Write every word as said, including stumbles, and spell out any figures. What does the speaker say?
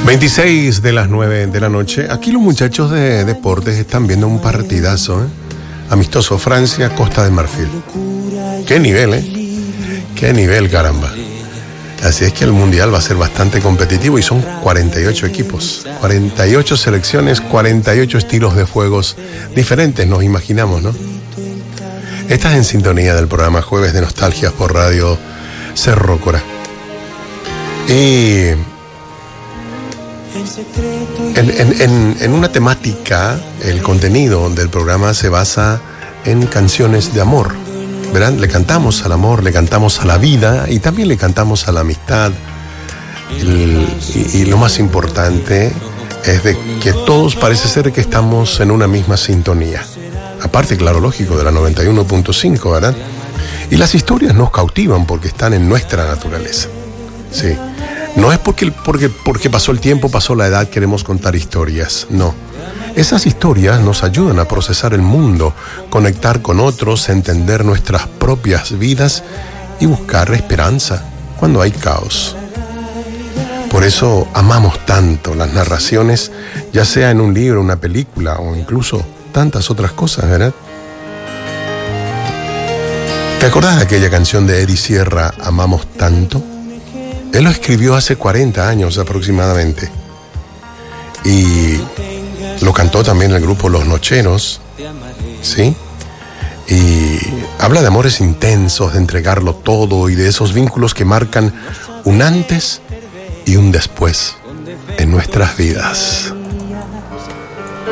veintiséis de las nueve de la noche. Aquí los muchachos de deportes están viendo un partidazo, ¿eh? Amistoso, Francia, Costa de Marfil. Qué nivel, ¿eh? Qué nivel, caramba. Así es que el Mundial va a ser bastante competitivo y son cuarenta y ocho equipos, cuarenta y ocho selecciones, cuarenta y ocho estilos de juegos diferentes, nos imaginamos, ¿no? Estás en sintonía del programa Jueves de Nostalgias por Radio Cerro Corá. Y en, en, en, en una temática, el contenido del programa se basa en canciones de amor. ¿Verán? Le cantamos al amor, le cantamos a la vida y también le cantamos a la amistad. El, y, y lo más importante es de que todos parece ser que estamos en una misma sintonía. Aparte, claro, lógico, de la noventa y uno punto cinco, ¿verdad? Y las historias nos cautivan porque están en nuestra naturaleza. Sí. No es porque, porque, porque pasó el tiempo, pasó la edad, queremos contar historias. No. Esas historias nos ayudan a procesar el mundo, conectar con otros, entender nuestras propias vidas y buscar esperanza cuando hay caos. Por eso amamos tanto las narraciones, ya sea en un libro, una película o incluso tantas otras cosas, ¿verdad? ¿Te acordás de aquella canción de Eddie Sierra, Amamos Tanto? Él lo escribió hace cuarenta años aproximadamente. Y lo cantó también el grupo Los Nocheros, ¿sí? Y habla de amores intensos, de entregarlo todo y de esos vínculos que marcan un antes y un después en nuestras vidas.